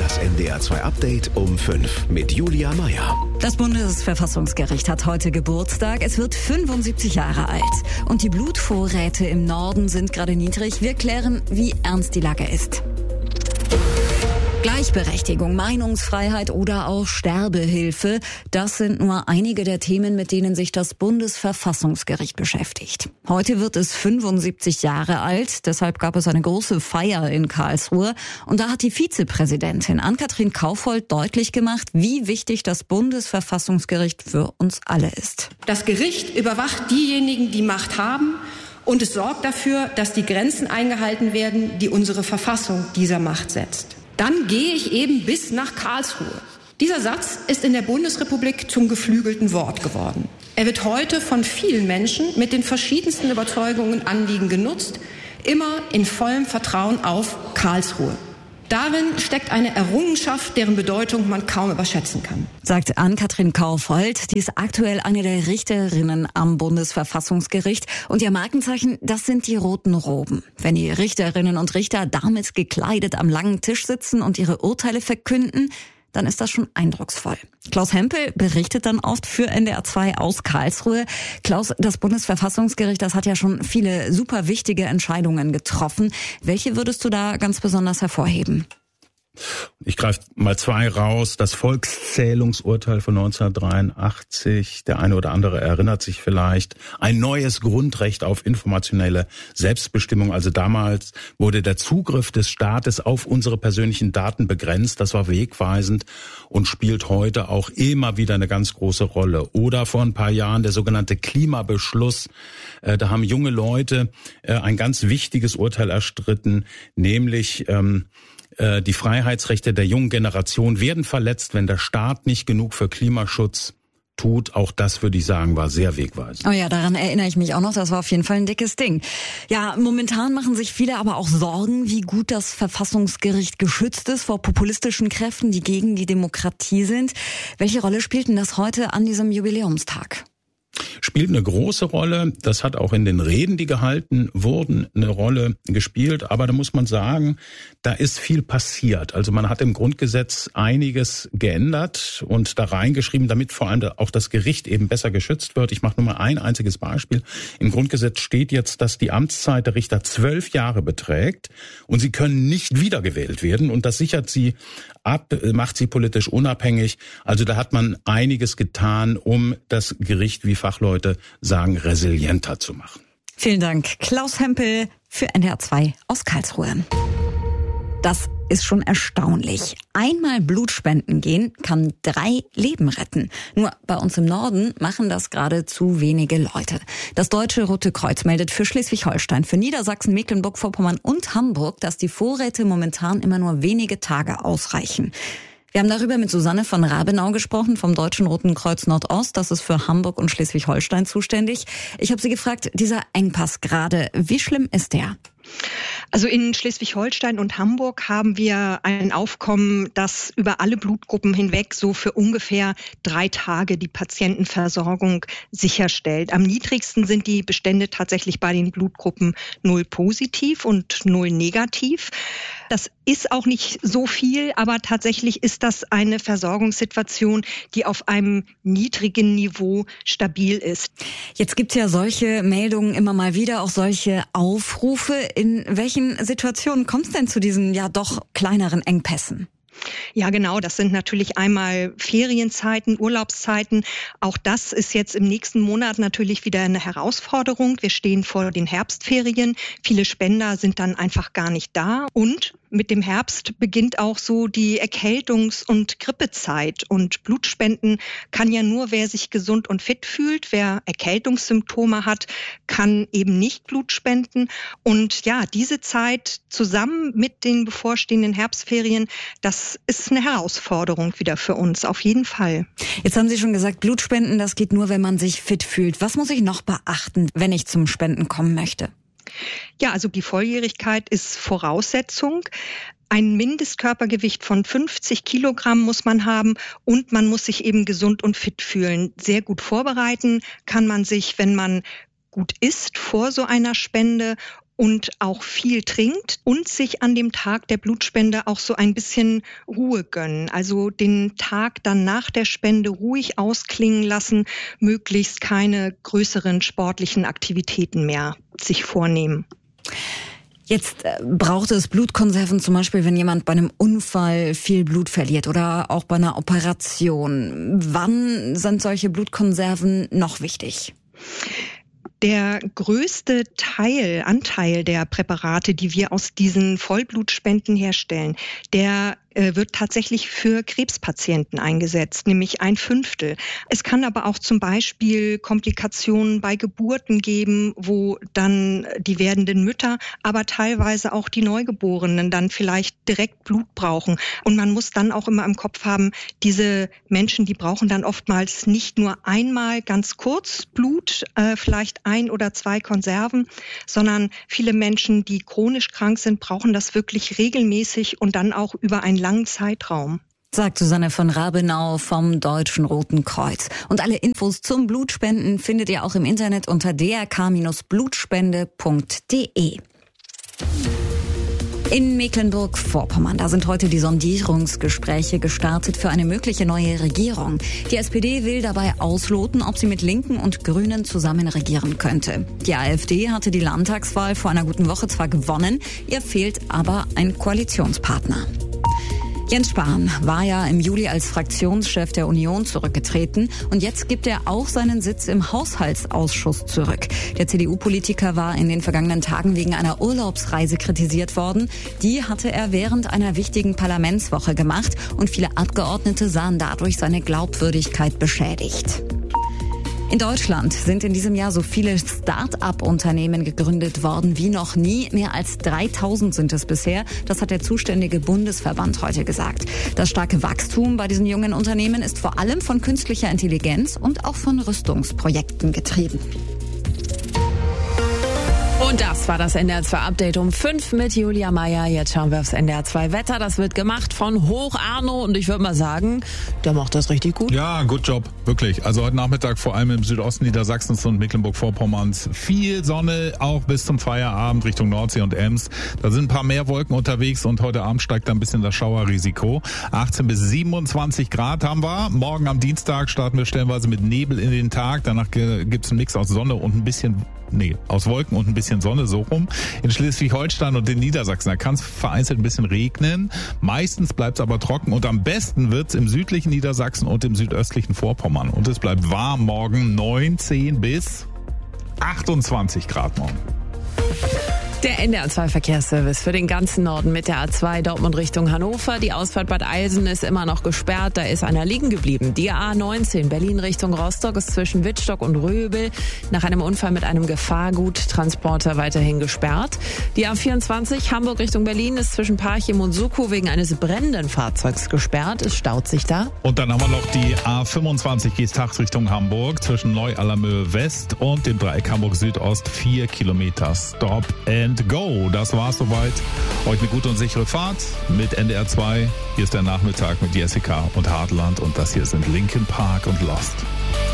Das NDR 2 Update um 5 mit Julia Meyer. Das Bundesverfassungsgericht hat heute Geburtstag. Es wird 75 Jahre alt. Und die Blutvorräte im Norden sind gerade niedrig. Wir klären, wie ernst die Lage ist. Gleichberechtigung, Meinungsfreiheit oder auch Sterbehilfe, das sind nur einige der Themen, mit denen sich das Bundesverfassungsgericht beschäftigt. Heute wird es 75 Jahre alt, deshalb gab es eine große Feier in Karlsruhe. Und da hat die Vizepräsidentin Ann-Kathrin Kaufhold deutlich gemacht, wie wichtig das Bundesverfassungsgericht für uns alle ist. Das Gericht überwacht diejenigen, die Macht haben, und es sorgt dafür, dass die Grenzen eingehalten werden, die unsere Verfassung dieser Macht setzt. Dann gehe ich eben bis nach Karlsruhe. Dieser Satz ist in der Bundesrepublik zum geflügelten Wort geworden. Er wird heute von vielen Menschen mit den verschiedensten Überzeugungen und Anliegen genutzt, immer in vollem Vertrauen auf Karlsruhe. Darin steckt eine Errungenschaft, deren Bedeutung man kaum überschätzen kann. Sagt Ann-Kathrin Kaufhold. Die ist aktuell eine der Richterinnen am Bundesverfassungsgericht. Und ihr Markenzeichen, das sind die roten Roben. Wenn die Richterinnen und Richter damit gekleidet am langen Tisch sitzen und ihre Urteile verkünden, dann ist das schon eindrucksvoll. Klaus Hempel berichtet dann oft für NDR 2 aus Karlsruhe. Klaus, das Bundesverfassungsgericht, das hat ja schon viele super wichtige Entscheidungen getroffen. Welche würdest du da ganz besonders hervorheben? Ich greife mal zwei raus. Das Volkszählungsurteil von 1983. Der eine oder andere erinnert sich vielleicht. Ein neues Grundrecht auf informationelle Selbstbestimmung. Also damals wurde der Zugriff des Staates auf unsere persönlichen Daten begrenzt. Das war wegweisend und spielt heute auch immer wieder eine ganz große Rolle. Oder vor ein paar Jahren der sogenannte Klimabeschluss. Da haben junge Leute ein ganz wichtiges Urteil erstritten, nämlich die Freiheitsrechte der jungen Generation werden verletzt, wenn der Staat nicht genug für Klimaschutz tut. Auch das, würde ich sagen, war sehr wegweisend. Oh ja, daran erinnere ich mich auch noch. Das war auf jeden Fall ein dickes Ding. Ja, momentan machen sich viele aber auch Sorgen, wie gut das Verfassungsgericht geschützt ist vor populistischen Kräften, die gegen die Demokratie sind. Welche Rolle spielt denn das heute an diesem Jubiläumstag? Spielt eine große Rolle. Das hat auch in den Reden, die gehalten wurden, eine Rolle gespielt. Aber da muss man sagen, da ist viel passiert. Also man hat im Grundgesetz einiges geändert und da reingeschrieben, damit vor allem auch das Gericht eben besser geschützt wird. Ich mache nur mal ein einziges Beispiel. Im Grundgesetz steht jetzt, dass die Amtszeit der Richter 12 Jahre beträgt und sie können nicht wiedergewählt werden. Und das sichert sie ab, macht sie politisch unabhängig. Also da hat man einiges getan, um das Gericht, wie Fachleute sagen, resilienter zu machen. Vielen Dank, Klaus Hempel für NDR 2 aus Karlsruhe. Das ist schon erstaunlich. Einmal Blutspenden gehen kann 3 Leben retten. Nur bei uns im Norden machen das gerade zu wenige Leute. Das Deutsche Rote Kreuz meldet für Schleswig-Holstein, für Niedersachsen, Mecklenburg-Vorpommern und Hamburg, dass die Vorräte momentan immer nur wenige Tage ausreichen. Wir haben darüber mit Susanne von Rabenau gesprochen, vom Deutschen Roten Kreuz Nordost. Das ist für Hamburg und Schleswig-Holstein zuständig. Ich habe sie gefragt, dieser Engpass gerade, wie schlimm ist der? Also in Schleswig-Holstein und Hamburg haben wir ein Aufkommen, das über alle Blutgruppen hinweg so für ungefähr 3 Tage die Patientenversorgung sicherstellt. Am niedrigsten sind die Bestände tatsächlich bei den Blutgruppen 0 positiv und 0 negativ. Das ist auch nicht so viel, aber tatsächlich ist das eine Versorgungssituation, die auf einem niedrigen Niveau stabil ist. Jetzt gibt's ja solche Meldungen immer mal wieder, auch solche Aufrufe. In welchen Situationen kommt es denn zu diesen ja doch kleineren Engpässen? Ja, genau. Das sind natürlich einmal Ferienzeiten, Urlaubszeiten. Auch das ist jetzt im nächsten Monat natürlich wieder eine Herausforderung. Wir stehen vor den Herbstferien. Viele Spender sind dann einfach gar nicht da. Und mit dem Herbst beginnt auch so die Erkältungs- und Grippezeit. Und Blutspenden kann ja nur, wer sich gesund und fit fühlt. Wer Erkältungssymptome hat, kann eben nicht Blut spenden. Und ja, diese Zeit zusammen mit den bevorstehenden Herbstferien, das ist eine Herausforderung wieder für uns, auf jeden Fall. Jetzt haben Sie schon gesagt, Blutspenden, das geht nur, wenn man sich fit fühlt. Was muss ich noch beachten, wenn ich zum Spenden kommen möchte? Ja, also die Volljährigkeit ist Voraussetzung. Ein Mindestkörpergewicht von 50 Kilogramm muss man haben und man muss sich eben gesund und fit fühlen. Sehr gut vorbereiten kann man sich, wenn man gut isst vor so einer Spende und auch viel trinkt und sich an dem Tag der Blutspende auch so ein bisschen Ruhe gönnen. Also den Tag dann nach der Spende ruhig ausklingen lassen, möglichst keine größeren sportlichen Aktivitäten mehr sich vornehmen. Jetzt braucht es Blutkonserven zum Beispiel, wenn jemand bei einem Unfall viel Blut verliert oder auch bei einer Operation. Wann sind solche Blutkonserven noch wichtig? Der größte Anteil der Präparate, die wir aus diesen Vollblutspenden herstellen, der wird tatsächlich für Krebspatienten eingesetzt, nämlich 1/5. Es kann aber auch zum Beispiel Komplikationen bei Geburten geben, wo dann die werdenden Mütter, aber teilweise auch die Neugeborenen dann vielleicht direkt Blut brauchen. Und man muss dann auch immer im Kopf haben, diese Menschen, die brauchen dann oftmals nicht nur einmal ganz kurz Blut, vielleicht 1 oder 2 Konserven, sondern viele Menschen, die chronisch krank sind, brauchen das wirklich regelmäßig und dann auch über einen langen Zeitraum. Sagt Susanne von Rabenau vom Deutschen Roten Kreuz. Und alle Infos zum Blutspenden findet ihr auch im Internet unter drk-blutspende.de. In Mecklenburg-Vorpommern, da sind heute die Sondierungsgespräche gestartet für eine mögliche neue Regierung. Die SPD will dabei ausloten, ob sie mit Linken und Grünen zusammen regieren könnte. Die AfD hatte die Landtagswahl vor einer guten Woche zwar gewonnen, ihr fehlt aber ein Koalitionspartner. Jens Spahn war ja im Juli als Fraktionschef der Union zurückgetreten und jetzt gibt er auch seinen Sitz im Haushaltsausschuss zurück. Der CDU-Politiker war in den vergangenen Tagen wegen einer Urlaubsreise kritisiert worden. Die hatte er während einer wichtigen Parlamentswoche gemacht und viele Abgeordnete sahen dadurch seine Glaubwürdigkeit beschädigt. In Deutschland sind in diesem Jahr so viele Start-up-Unternehmen gegründet worden wie noch nie. Mehr als 3000 sind es bisher. Das hat der zuständige Bundesverband heute gesagt. Das starke Wachstum bei diesen jungen Unternehmen ist vor allem von künstlicher Intelligenz und auch von Rüstungsprojekten getrieben. Und das war das NDR2-Update um 5 mit Julia Meier. Jetzt schauen wir aufs NDR2-Wetter. Das wird gemacht von Hoch Arno und ich würde mal sagen, der macht das richtig gut. Ja, good job, wirklich. Also heute Nachmittag vor allem im Südosten Niedersachsens und Mecklenburg-Vorpommerns viel Sonne, auch bis zum Feierabend Richtung Nordsee und Ems. Da sind ein paar mehr Wolken unterwegs und heute Abend steigt da ein bisschen das Schauerrisiko. 18 bis 27 Grad haben wir. Morgen am Dienstag starten wir stellenweise mit Nebel in den Tag. Danach gibt's einen Mix aus Sonne und aus Wolken und ein bisschen Sonne, so rum. In Schleswig-Holstein und in Niedersachsen, da kann es vereinzelt ein bisschen regnen. Meistens bleibt es aber trocken und am besten wird es im südlichen Niedersachsen und im südöstlichen Vorpommern. Und es bleibt warm morgen, 19 bis 28 Grad morgen. Der NDR2-Verkehrsservice für den ganzen Norden mit der A2 Dortmund Richtung Hannover. Die Ausfahrt Bad Eilsen ist immer noch gesperrt, da ist einer liegen geblieben. Die A19 Berlin Richtung Rostock ist zwischen Wittstock und Röbel nach einem Unfall mit einem Gefahrguttransporter weiterhin gesperrt. Die A24 Hamburg Richtung Berlin ist zwischen Parchim und Sukow wegen eines brennenden Fahrzeugs gesperrt. Es staut sich da. Und dann haben wir noch die A25 Geesthacht Richtung Hamburg zwischen Neu-Allermöhe West und dem Dreieck Hamburg Südost 4 Kilometer. Stop and go. Das war's soweit. Euch eine gute und sichere Fahrt mit NDR2. Hier ist der Nachmittag mit Jessica und Hartland und das hier sind Linkin Park und Lost.